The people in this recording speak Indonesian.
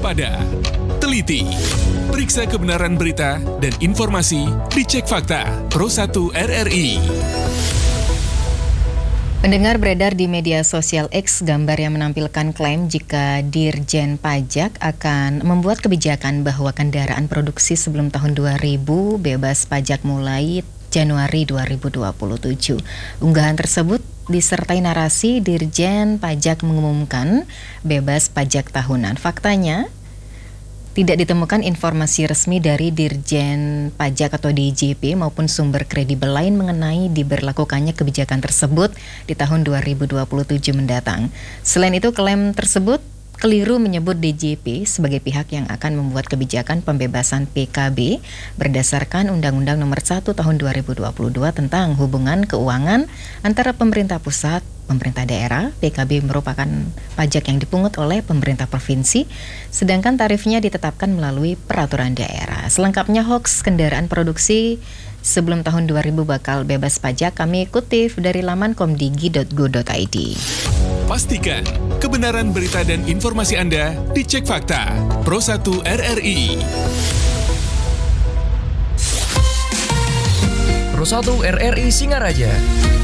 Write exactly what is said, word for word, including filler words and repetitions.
waspada, teliti, periksa kebenaran berita dan informasi, dicek fakta. Pro satu R R I. Mendengar beredar di media sosial X gambar yang menampilkan klaim jika Dirjen Pajak akan membuat kebijakan bahwa kendaraan produksi sebelum tahun dua ribu bebas pajak mulai Januari dua ribu dua puluh tujuh. Unggahan tersebut disertai narasi Dirjen Pajak mengumumkan bebas pajak tahunan. Faktanya, tidak ditemukan informasi resmi dari Dirjen Pajak atau D J P maupun sumber kredibel lain mengenai diberlakukannya kebijakan tersebut di tahun dua ribu dua puluh tujuh mendatang. Selain itu, klaim tersebut keliru menyebut D J P sebagai pihak yang akan membuat kebijakan pembebasan P K B berdasarkan Undang-Undang Nomor satu Tahun dua ribu dua puluh dua tentang hubungan keuangan antara pemerintah pusat, pemerintah daerah. P K B merupakan pajak yang dipungut oleh pemerintah provinsi, sedangkan tarifnya ditetapkan melalui peraturan daerah. Selengkapnya hoax kendaraan produksi sebelum tahun dua ribu bakal bebas pajak kami kutip dari laman komdigi dot go dot i d. Pastikan kebenaran berita dan informasi Anda dicek fakta. Pro satu R R I. Pro satu R R I Singaraja.